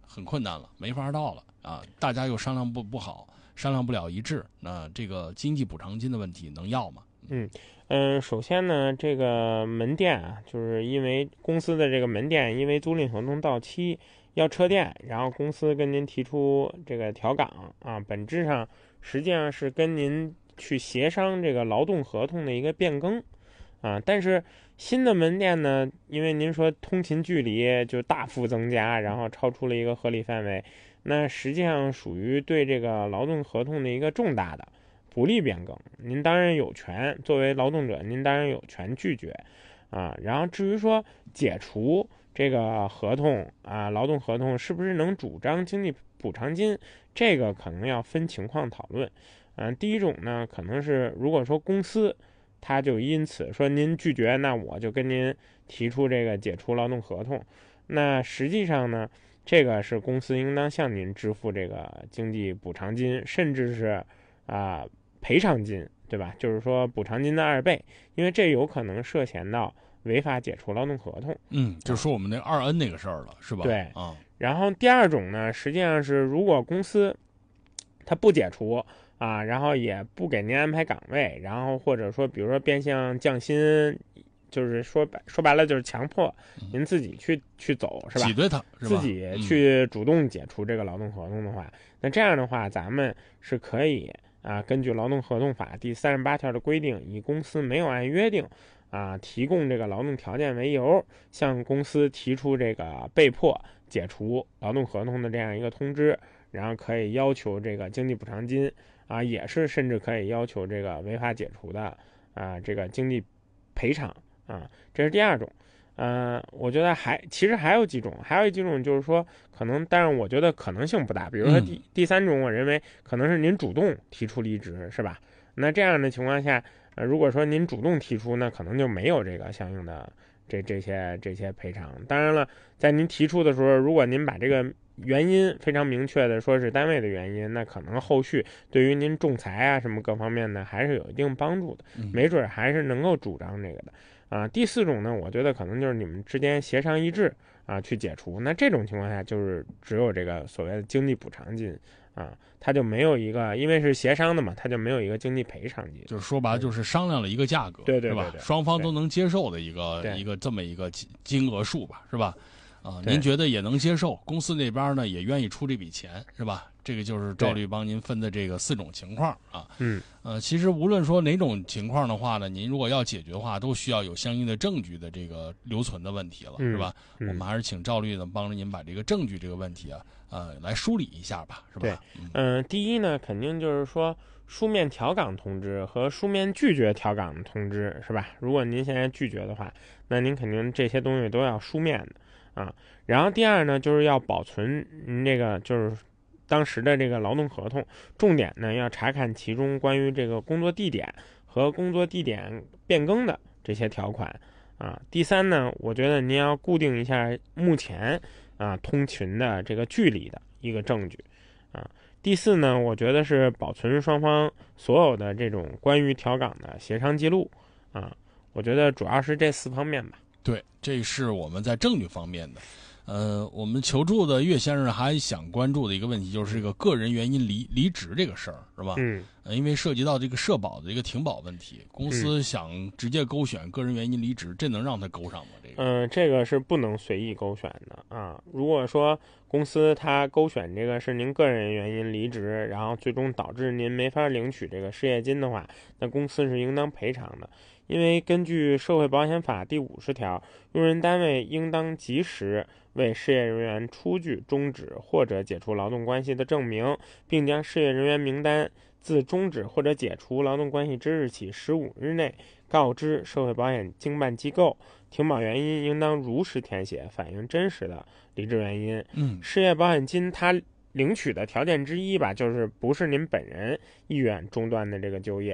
很困难了，没法到了啊，大家又商量不好，商量不了一致，那这个经济补偿金的问题能要吗？ 首先呢，这个门店啊，就是因为公司的这个门店因为租赁合同到期要撤店，然后公司跟您提出这个调岗啊，本质上实际上是跟您去协商这个劳动合同的一个变更啊。但是新的门店呢，因为您说通勤距离就大幅增加，然后超出了一个合理范围，那实际上属于对这个劳动合同的一个重大的不利变更，您当然有权，作为劳动者，您当然有权拒绝，啊，然后至于说解除这个合同啊，劳动合同是不是能主张经济补偿金，这个可能要分情况讨论，第一种呢，可能是如果说公司他就因此说您拒绝，那我就跟您提出这个解除劳动合同，那实际上呢，这个是公司应当向您支付这个经济补偿金，甚至是赔偿金，对吧？就是说补偿金的2倍，因为这有可能涉嫌到违法解除劳动合同。 就是说我们那2N 那个事儿了，是吧？ 对啊。 然后第二种呢，实际上是如果公司它不解除啊，然后也不给您安排岗位，然后或者说比如说变相降薪，就是说白了就是强迫您自己去走，是吧？ 挤兑他，是吧？ 自己去主动解除这个劳动合同的话，那这样的话，咱们是可以根据《劳动合同法》第38条的规定，以公司没有按约定提供这个劳动条件为由，向公司提出这个被迫解除劳动合同的这样一个通知，然后可以要求这个经济补偿金也是甚至可以要求这个违法解除的这个经济赔偿这是第二种。我觉得其实还有几种就是说可能，但是我觉得可能性不大。比如说第三种，我认为可能是您主动提出离职，是吧？那这样的情况下，如果说您主动提出，那可能就没有这个相应的这些赔偿。当然了，在您提出的时候，如果您把这个原因非常明确的说是单位的原因，那可能后续对于您仲裁什么各方面呢，还是有一定帮助的，没准还是能够主张这个的。第四种呢，我觉得可能就是你们之间协商一致去解除，那这种情况下就是只有这个所谓的经济补偿金它就没有一个，因为是协商的嘛，它就没有一个经济赔偿金， 就是说白了就是商量了一个价格， 对， 是吧？双方都能接受的一个这么一个金额数吧，是吧？您觉得也能接受，公司那边呢也愿意出这笔钱，是吧？这个就是赵律帮您分的这个4种情况其实无论说哪种情况的话呢，您如果要解决的话，都需要有相应的证据的这个留存的问题了，是吧？我们还是请赵律呢帮着您把这个证据这个问题来梳理一下吧，是吧？ 对，第一呢，肯定就是说书面调岗通知和书面拒绝调岗的通知，是吧？如果您现在拒绝的话，那您肯定这些东西都要书面的然后第二呢，就是要保存您这个就是当时的这个劳动合同，重点呢要查看其中关于这个工作地点和工作地点变更的这些条款第三呢，我觉得您要固定一下目前通勤的这个距离的一个证据第四呢，我觉得是保存双方所有的这种关于调岗的协商记录我觉得主要是这4方面吧。 对，这是我们在证据方面的。我们求助的岳先生还想关注的一个问题，就是这个个人原因离职这个事儿，是吧？因为涉及到这个社保的一个停保问题，公司想直接勾选个人原因离职，这能让他勾上吗？ 这个是不能随意勾选的如果说公司他勾选这个是您个人原因离职，然后最终导致您没法领取这个失业金的话，那公司是应当赔偿的。因为根据社会保险法第50条，用人单位应当及时为失业人员出具终止或者解除劳动关系的证明，并将失业人员名单自终止或者解除劳动关系之日起15日内告知社会保险经办机构，停保原因应当如实填写，反映真实的离职原因。失业保险金它领取的条件之一吧，就是不是您本人意愿中断的这个就业。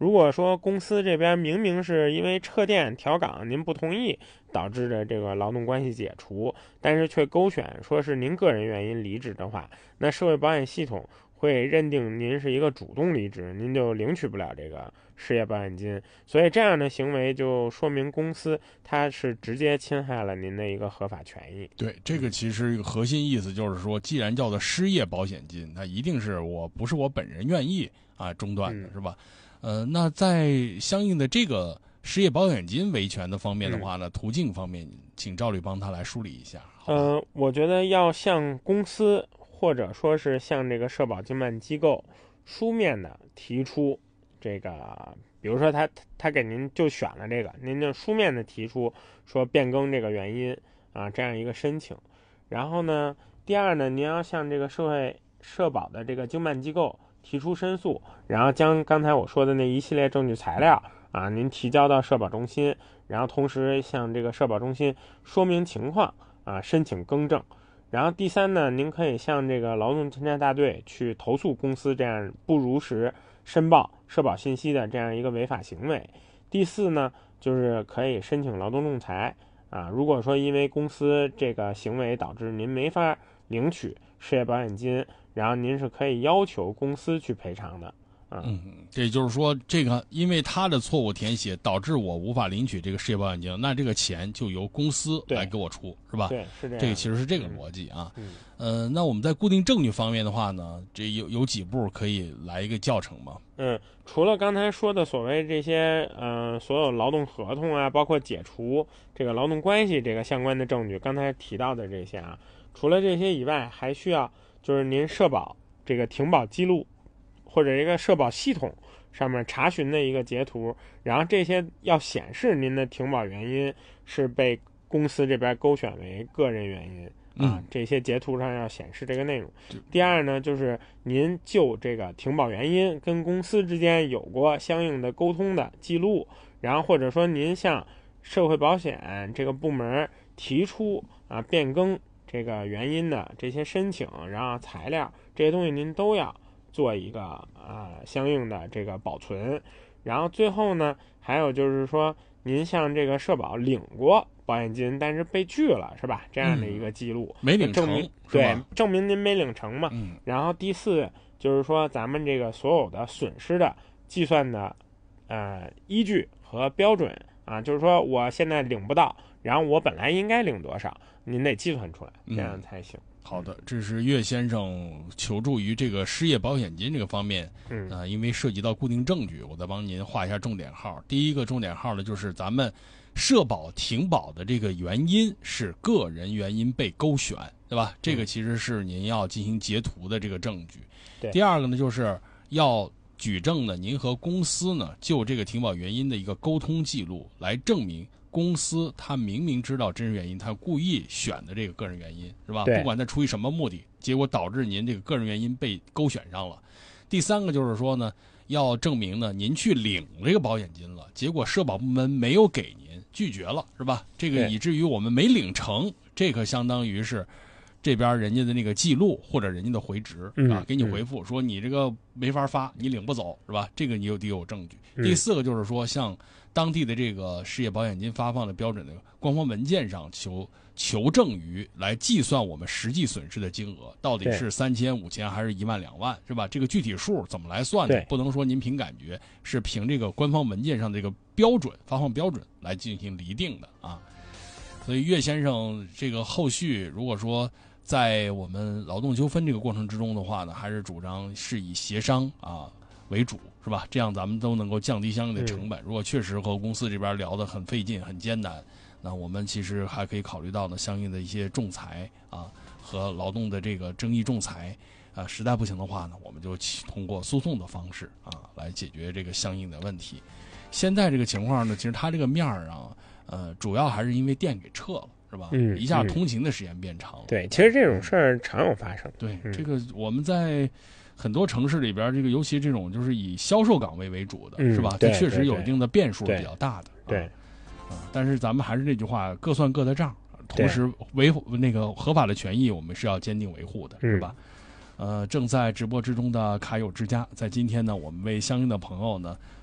如果说公司这边明明是因为撤店调岗您不同意导致的这个劳动关系解除，但是却勾选说是您个人原因离职的话，那社会保险系统会认定您是一个主动离职，您就领取不了这个失业保险金。所以这样的行为就说明公司它是直接侵害了您的一个合法权益。 对，这个其实一个核心意思就是说，既然叫做失业保险金，那一定是不是我本人愿意中断的，是吧？那在相应的这个失业保险金维权的方面的话呢，途径方面，请赵律帮他来梳理一下。 我觉得要向公司或者说是向这个社保经办机构书面的提出这个，比如说他给您就选了这个，您就书面的提出说变更这个原因这样一个申请。然后呢，第二呢，您要向这个社保的这个经办机构提出申诉，然后将刚才我说的那一系列证据材料您提交到社保中心，然后同时向这个社保中心说明情况申请更正。然后第三呢，您可以向这个劳动监察大队去投诉公司这样不如实申报社保信息的这样一个违法行为。第四呢，就是可以申请劳动仲裁如果说因为公司这个行为导致您没法领取失业保险金，然后您是可以要求公司去赔偿的。 这就是说，这个因为他的错误填写导致我无法领取这个失业保险金，那这个钱就由公司来给我出，是吧？ 对，是这样。 这个其实是这个逻辑那我们在固定证据方面的话呢，这有几步可以来一个教程吗？ 除了刚才说的所谓这些所有劳动合同包括解除这个劳动关系这个相关的证据，刚才提到的这些除了这些以外，还需要就是您社保这个停保记录或者一个社保系统上面查询的一个截图，然后这些要显示您的停保原因是被公司这边勾选为个人原因这些截图上要显示这个内容。第二呢，就是您就这个停保原因跟公司之间有过相应的沟通的记录，然后或者说您向社会保险这个部门提出变更这个原因的这些申请，然后材料这些东西您都要做一个相应的这个保存。然后最后呢，还有就是说您向这个社保领过保险金，但是被拒了，是吧？这样的一个记录， 没领成， 对，证明您没领成嘛。然后第四就是说咱们这个所有的损失的计算的依据和标准就是说我现在领不到，然后我本来应该领多少，您得计算出来，这样才行。 好的，这是岳先生求助于这个失业保险金这个方面，因为涉及到固定证据，我再帮您画一下重点号。第一个重点号呢，就是咱们社保停保的这个原因是个人原因被勾选，对吧？这个其实是您要进行截图的这个证据。第二个呢，就是要举证呢，您和公司呢就这个停保原因的一个沟通记录，来证明公司他明明知道真实原因，他故意选的这个个人原因，是吧？不管他出于什么目的，结果导致您这个个人原因被勾选上了。第三个就是说呢，要证明呢，您去领这个保险金了，结果社保部门没有给您，拒绝了，是吧？这个以至于我们没领成，这可相当于是这边人家的那个记录或者人家的回执给你回复说你这个没法发，你领不走，是吧？这个你得有证据。第四个就是说，像当地的这个失业保险金发放的标准的官方文件上求证于来计算我们实际损失的金额，到底是3000、5000还是1万2万，是吧？这个具体数怎么来算的？不能说您凭感觉，是凭这个官方文件上的这个标准发放标准来进行厘定的所以岳先生这个后续如果说在我们劳动纠纷这个过程之中的话呢，还是主张是以协商为主，是吧？这样咱们都能够降低相应的成本。如果确实和公司这边聊得很费劲、很艰难，那我们其实还可以考虑到呢相应的一些仲裁和劳动的这个争议仲裁实在不行的话呢，我们就通过诉讼的方式来解决这个相应的问题。现在这个情况呢，其实它这个面主要还是因为店给撤了，是吧？一下通勤的时间变长了。 对，其实这种事儿常有发生。 对，这个我们在很多城市里边，这个尤其这种就是以销售岗位为主的，是吧？这确实有一定的变数比较大的。 对， 但是咱们还是那句话，各算各的账，同时维护那个合法的权益，我们是要坚定维护的，是吧？正在直播之中的卡友之家，在今天呢，我们为相应的朋友呢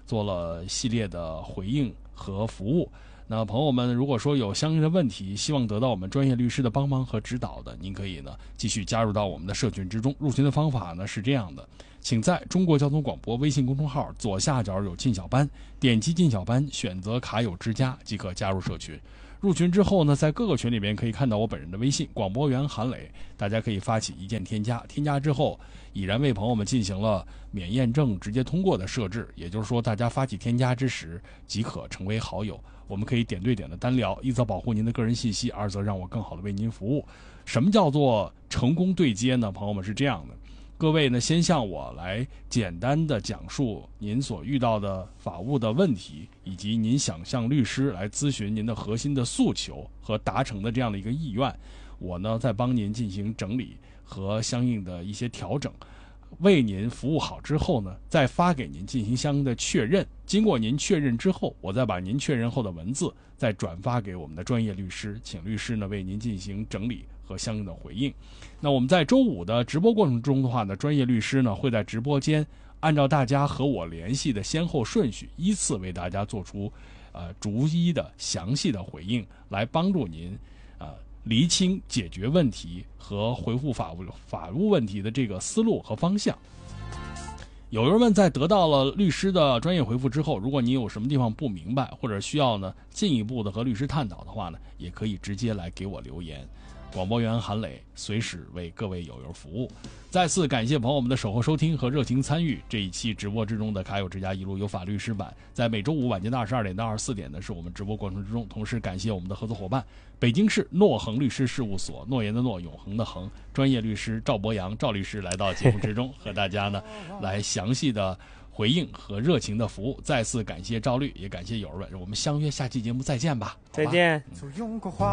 做了系列的回应和服务。那朋友们如果说有相应的问题，希望得到我们专业律师的帮忙和指导的，您可以呢继续加入到我们的社群之中。入群的方法呢是这样的，请在中国交通广播微信公众号左下角有进小班，点击进小班，选择卡友之家即可加入社群。入群之后呢，在各个群里边可以看到我本人的微信广播员韩磊，大家可以发起一键添加，添加之后已然为朋友们进行了免验证直接通过的设置，也就是说大家发起添加之时即可成为好友，我们可以点对点的单聊，一则保护您的个人信息，二则让我更好的为您服务。什么叫做成功对接呢？朋友们是这样的，各位呢先向我来简单的讲述您所遇到的法务的问题，以及您想向律师来咨询您的核心的诉求和达成的这样的一个意愿，我呢再帮您进行整理和相应的一些调整，为您服务好之后呢，再发给您进行相应的确认。经过您确认之后，我再把您确认后的文字再转发给我们的专业律师，请律师呢为您进行整理和相应的回应。那我们在周五的直播过程中的话呢，专业律师呢会在直播间按照大家和我联系的先后顺序，依次为大家做出逐一的详细的回应，来帮助您厘清解决问题和回复法务问题的这个思路和方向。有人问，在得到了律师的专业回复之后，如果你有什么地方不明白，或者需要呢进一步的和律师探讨的话呢，也可以直接来给我留言。广播员韩磊随时为各位友友服务。再次感谢朋友们的守候收听和热情参与这一期直播之中的卡友之家一路有法律师版，在每周五晚间的22点到24点呢是我们直播过程之中。同时感谢我们的合作伙伴，北京市诺恒律师事务所，诺言的诺，永恒的恒，专业律师赵博洋赵律师来到节目之中，和大家呢来详细的回应和热情的服务。再次感谢赵律，也感谢友人们，我们相约下期节目再见吧。 再见。